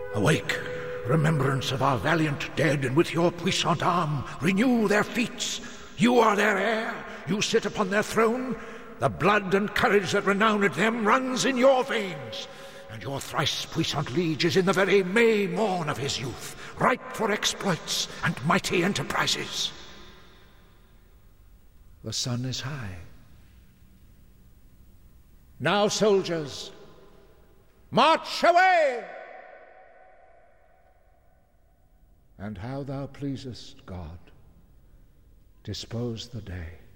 Awake, remembrance of our valiant dead, and with your puissant arm renew their feats. You are their heir, you sit upon their throne. The blood and courage that renowned them runs in your veins, and your thrice puissant liege is in the very May morn of his youth, ripe for exploits and mighty enterprises. The sun is high. Now, soldiers, march away! And how thou pleasest, God, dispose the day.